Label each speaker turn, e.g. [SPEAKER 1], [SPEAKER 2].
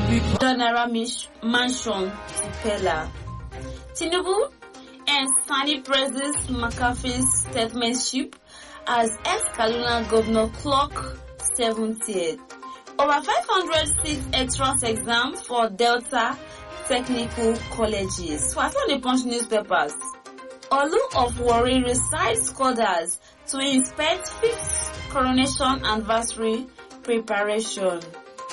[SPEAKER 1] Naira mansion to Pella. Tinubu and Sani praises McAfee's statesmanship as ex-Kaduna governor clock 70th. Over 500 seats entrance exam for Delta Technical Colleges. So I found the Punch newspapers. Olu of Warri recites scholars to inspect 5th coronation anniversary preparation.